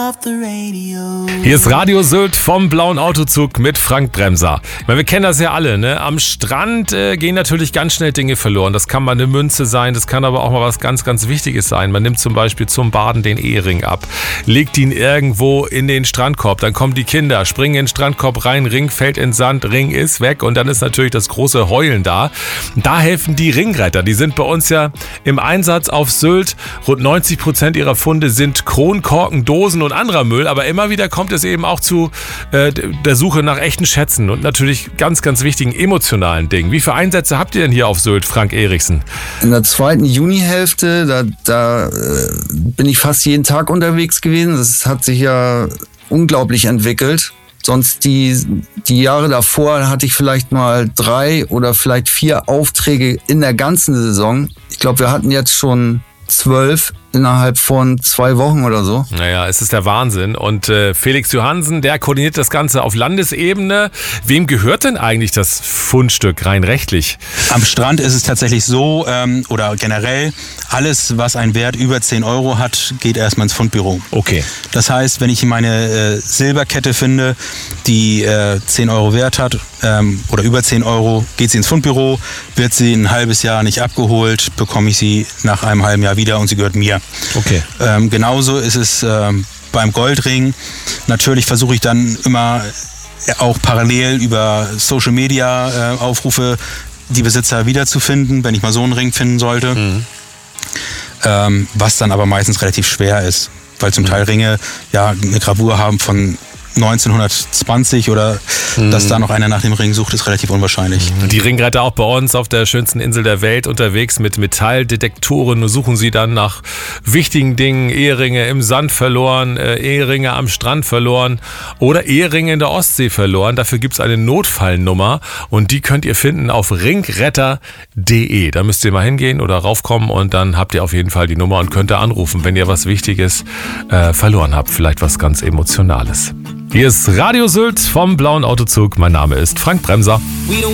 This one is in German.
Hier ist Radio Sylt vom Blauen Autozug mit Frank Bremser. Ich meine, wir kennen das ja alle, ne? Am Strand gehen natürlich ganz schnell Dinge verloren. Das kann mal eine Münze sein, das kann aber auch mal was ganz, ganz Wichtiges sein. Man nimmt zum Beispiel zum Baden den Ehering ab, legt ihn irgendwo in den Strandkorb. Dann kommen die Kinder, springen in den Strandkorb rein, Ring fällt in Sand, Ring ist weg und dann ist natürlich das große Heulen da. Da helfen die Ringretter. Die sind bei uns ja im Einsatz auf Sylt. Rund 90% ihrer Funde sind Kronkorken, Dosen und anderer Müll, aber immer wieder kommt es eben auch zu der Suche nach echten Schätzen und natürlich ganz, ganz wichtigen emotionalen Dingen. Wie viele Einsätze habt ihr denn hier auf Sylt, Frank Erichsen? In der zweiten Junihälfte, da bin ich fast jeden Tag unterwegs gewesen. Das hat sich ja unglaublich entwickelt. Sonst die Jahre davor hatte ich vielleicht mal 3 oder vielleicht 4 Aufträge in der ganzen Saison. Ich glaube, wir hatten jetzt schon 12 innerhalb von 2 Wochen oder so. Naja, es ist der Wahnsinn. Und Felix Johansen, der koordiniert das Ganze auf Landesebene. Wem gehört denn eigentlich das Fundstück rein rechtlich? Am Strand ist es tatsächlich so, oder generell, alles, was einen Wert über 10 Euro hat, geht erstmal ins Fundbüro. Okay. Das heißt, wenn ich meine Silberkette finde, die 10 Euro Wert hat, oder über 10 Euro, geht sie ins Fundbüro, wird sie ein halbes Jahr nicht abgeholt, bekomme ich sie nach einem halben Jahr wieder und sie gehört mir. Okay. Genauso ist es beim Goldring. Natürlich versuche ich dann immer auch parallel über Social Media Aufrufe die Besitzer wiederzufinden, wenn ich mal so einen Ring finden sollte. Mhm. Was dann aber meistens relativ schwer ist, weil zum Teil Ringe ja eine Gravur haben von 1920 oder dass da noch einer nach dem Ring sucht, ist relativ unwahrscheinlich. Die Ringretter auch bei uns auf der schönsten Insel der Welt unterwegs mit Metalldetektoren. Suchen sie dann nach wichtigen Dingen, Eheringe im Sand verloren, Eheringe am Strand verloren oder Eheringe in der Ostsee verloren. Dafür gibt es eine Notfallnummer und die könnt ihr finden auf ringretter.de. Da müsst ihr mal hingehen oder raufkommen und dann habt ihr auf jeden Fall die Nummer und könnt da anrufen, wenn ihr was Wichtiges verloren habt. Vielleicht was ganz Emotionales. Hier ist Radio Sylt vom Blauen Autozug. Mein Name ist Frank Bremser.